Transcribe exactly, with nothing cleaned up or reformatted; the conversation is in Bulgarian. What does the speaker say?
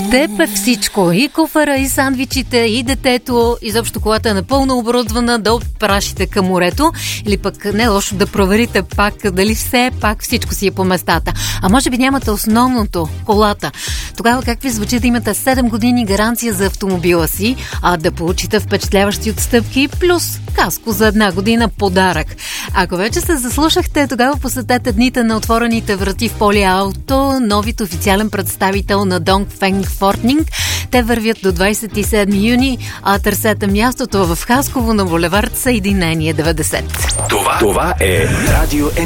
В теб е всичко. И куфара, и сандвичите, и детето. Изобщо колата е напълно оборудвана да отпрашите към морето. Или пък не е лошо да проверите пак дали все пак всичко си е по местата. А може би нямате основното – колата. Тогава как ви звучи да имате седем години гаранция за автомобила си, а да получите впечатляващи отстъпки плюс каско за една година подарък. Ако вече се заслушахте, тогава посетете дните на отворените врати в Поли Ауто, новите официален представител на Dongfeng Fortning. Те вървят до двадесет и седми юни, а търсете мястото в Хасково на булевард Съединение деветдесет. Това, това е Радио